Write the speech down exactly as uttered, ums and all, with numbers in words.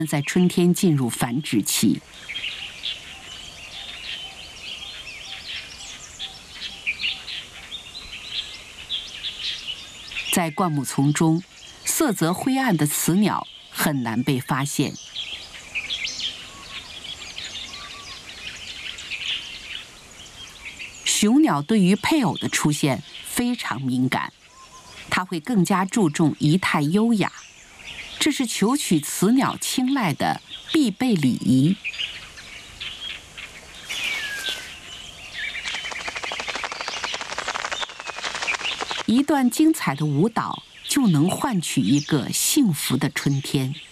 在春天进入繁殖期。在灌木丛中，色泽灰暗的雌鸟很难被发现。雄鸟对于配偶的出现非常敏感，它会更加注重仪态优雅，这是求取雌鸟青睐的必备礼仪。一段精彩的舞蹈就能换取一个幸福的春天。